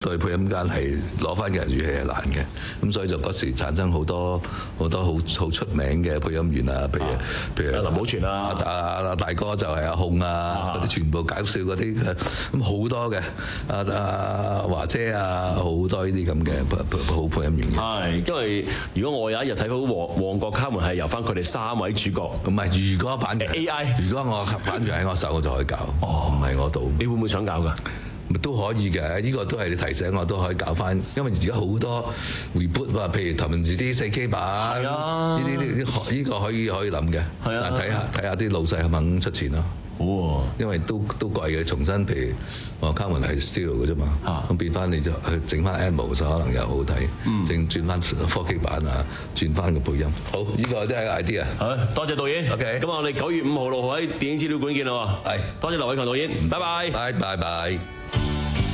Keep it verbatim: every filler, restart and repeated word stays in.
對配音間係攞翻嘅人語氣係難嘅，咁所以就嗰時產生好多好多好好出名嘅配音員啊，譬如譬如林保全啊， 阿阿大哥就係阿控啊，嗰啲全部搞笑嗰啲，咁好多嘅，阿阿華姐啊，好多呢啲咁嘅好配音員嘅。 係，因為如果我有一日睇到旺旺角卡門係由翻佢哋三位主角， 咁係如果版權 A I， 如果我版權喺我手，我就可以搞，哦，唔係我度。 你會唔會想搞㗎？ 都可以嘅，呢、這個都係你提醒我，都可以搞翻。因為而家好多 reboot 話，譬如頭文字 D 四 K 版，呢啲呢啲呢個可以可以諗嘅。係啊，睇下睇下啲老細肯唔肯出錢咯。哦，因為都都貴嘅，重新譬如我卡門係 stereo 嘅啫嘛，咁、啊、變翻你就去整翻 Atmos 可能又好睇，整轉翻科技版啊，轉翻個配音。好，呢、這個真係 idea。好， 多謝導演。OK，咁我哋九月五號六號喺電影資料館見啦喎。係，多謝劉偉強導演。拜拜。拜拜拜。